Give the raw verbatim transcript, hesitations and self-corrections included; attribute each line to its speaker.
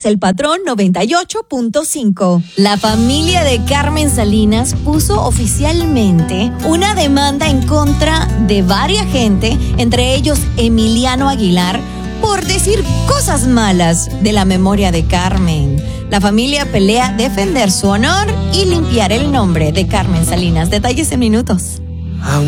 Speaker 1: El Patrón noventa y ocho punto cinco. La familia de Carmen Salinas puso oficialmente una demanda en contra de varias gente, entre ellos Emiliano Aguilar, por decir cosas malas de la memoria de Carmen. La familia pelea defender su honor y limpiar el nombre de Carmen Salinas. Detalles en minutos.